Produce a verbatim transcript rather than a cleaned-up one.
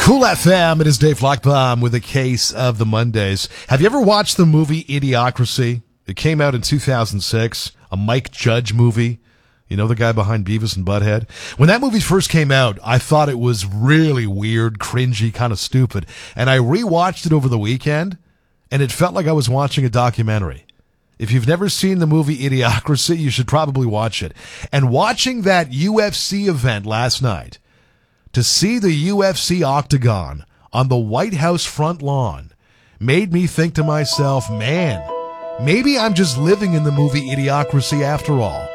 Cool F M, it is Dave Lockbaum with a case of the Mondays. Have you ever watched the movie Idiocracy? It came out in two thousand six, a Mike Judge movie. You know the guy behind Beavis and Butthead? When that movie first came out, I thought it was really weird, cringy, kind of stupid. And I rewatched it over the weekend, and it felt like I was watching a documentary. If you've never seen the movie Idiocracy, you should probably watch it. And watching that U F C event last night, to see the U F C octagon on the White House front lawn made me think to myself, man, maybe I'm just living in the movie Idiocracy after all.